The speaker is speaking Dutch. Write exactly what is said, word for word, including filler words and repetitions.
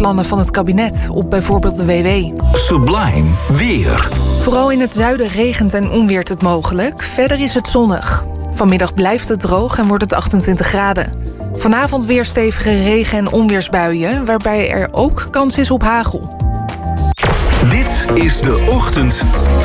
bezuinigingsplannen van het kabinet op bijvoorbeeld de W W. Sublime weer. Vooral in het zuiden regent en onweert het mogelijk. Verder is het zonnig. Vanmiddag blijft het droog en wordt het achtentwintig graden. Vanavond weer stevige regen- en onweersbuien, waarbij er ook kans is op hagel. Dit is de ochtend